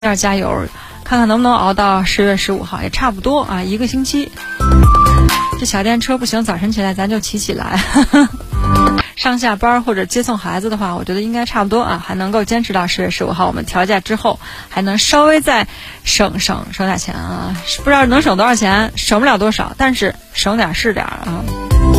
点加油，看看能不能熬到10月15号，也差不多啊，1个星期。这小电车不行，早晨起来咱就骑起来。上下班或者接送孩子的话，我觉得应该差不多啊，还能够坚持到10月15号。我们调价之后，还能稍微再省点钱啊，不知道能省多少钱，省不了多少，但是省点是点啊。